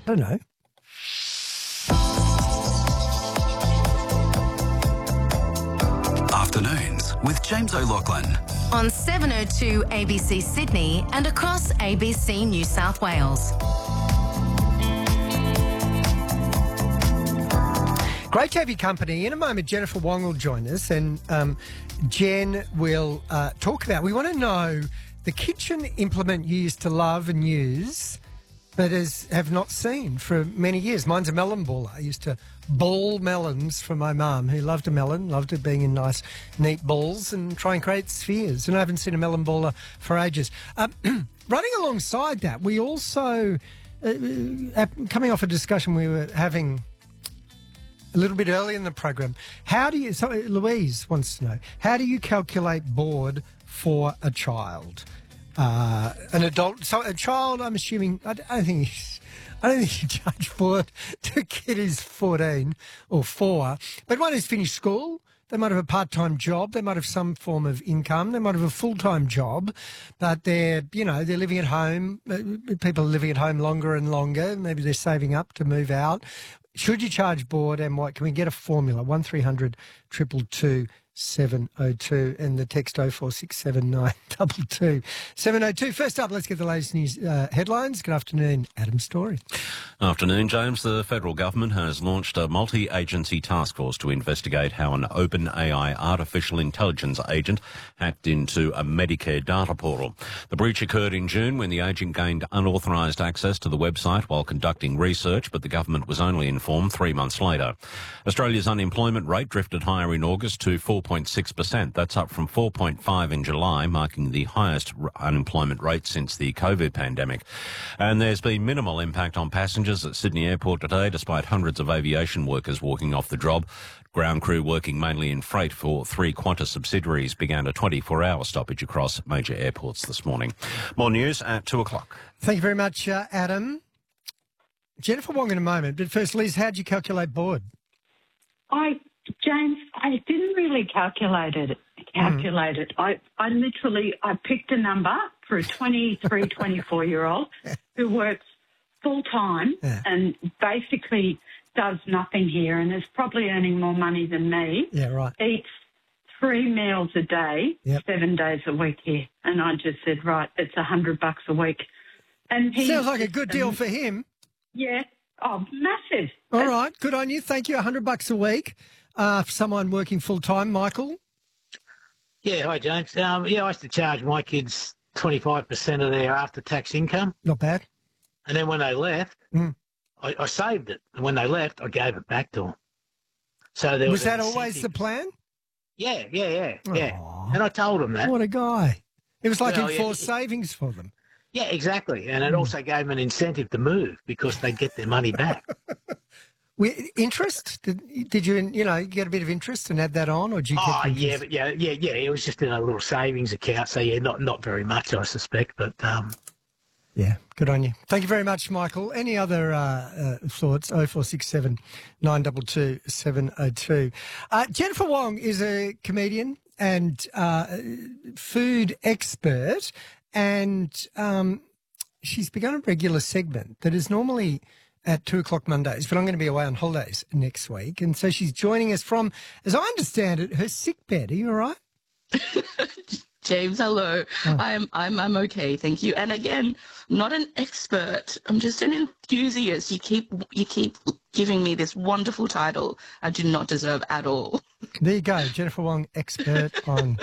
I don't know. Afternoons with James O'Loughlin. On 702 ABC Sydney and across ABC New South Wales. Great to have your company. In a moment, Jennifer Wong will join us, and Jen will talk about. We want to know the kitchen implement you used to love and use, but have not seen for many years. Mine's a melon baller. I used to ball melons for my mum, who loved a melon, loved it being in nice, neat balls, and try and create spheres. And I haven't seen a melon baller for ages. Running alongside that, we also, coming off a discussion we were having a little bit early in the program, Louise wants to know, how do you calculate board for a child? An adult, so a child, I'm assuming, I don't think you charge board to a kid who's 14 or 4, but one who's finished school. They might have a part-time job. They might have some form of income. They might have a full-time job, but they're living at home. People are living at home longer and longer. Maybe they're saving up to move out. Should you charge board, and what? Can we get a formula? 1300 222 702 and the text 046792 702. First up, let's get the latest news headlines. Good afternoon, Adam Story. Afternoon, James. The federal government has launched a multi-agency task force to investigate how an OpenAI artificial intelligence agent hacked into a Medicare data portal. The breach occurred in June when the agent gained unauthorised access to the website while conducting research, but the government was only informed 3 months later. Australia's unemployment rate drifted higher in August to 4.6%. That's up from 4.5% in July, marking the highest unemployment rate since the COVID pandemic. And there's been minimal impact on passengers at Sydney Airport today, despite hundreds of aviation workers walking off the job. Ground crew working mainly in freight for 3 Qantas subsidiaries began a 24-hour stoppage across major airports this morning. More news at 2 o'clock. Thank you very much, Adam. Jennifer Wong in a moment, but first, Liz, how did you calculate board? James, I didn't really calculate it. I picked a number for a 23, 24-year-old who works full-time and basically does nothing here and is probably earning more money than me. Yeah, right. Eats 3 meals a day, 7 days a week here. And I just said, right, it's $100 a week. And sounds like a good deal for him. Yeah. Oh, massive. All right. Good on you. Thank you. $100 a week for someone working full-time. Michael? Yeah, hi, James. I used to charge my kids 25% of their after-tax income. Not bad. And then when they left, I saved it. And when they left, I gave it back to them. So there was that always the plan? Yeah. And I told them that. What a guy. It was like enforced savings for them. Yeah, exactly. And it also gave them an incentive to move because they'd get their money back. Interest? Did you get a bit of interest and add that on, or did you? Yeah. It was just in a little savings account, so not very much, I suspect, but yeah, good on you. Thank you very much, Michael. Any other thoughts? 0467 922 702. Jennifer Wong is a comedian and food expert, and she's begun a regular segment that is normally at 2 o'clock Mondays, but I'm going to be away on holidays next week. And so she's joining us from, as I understand it, her sick bed. Are you all right? James, hello. Oh. I'm okay, thank you. And again, not an expert. I'm just an enthusiast. You keep giving me this wonderful title I do not deserve at all. There you go, Jennifer Wong, expert on